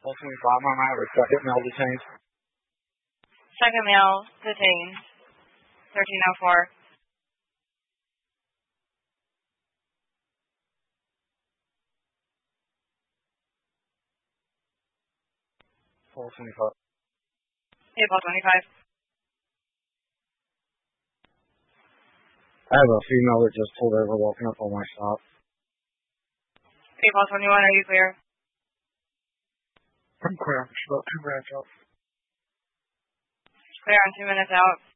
25, I might have a second male detained. Second male detained. 1304. 425. 8-25. I have a female that just pulled over walking up on my stop. 8-21, are you clear? I'm clear. I'm just about 2 minutes out. Clear on 2 minutes out.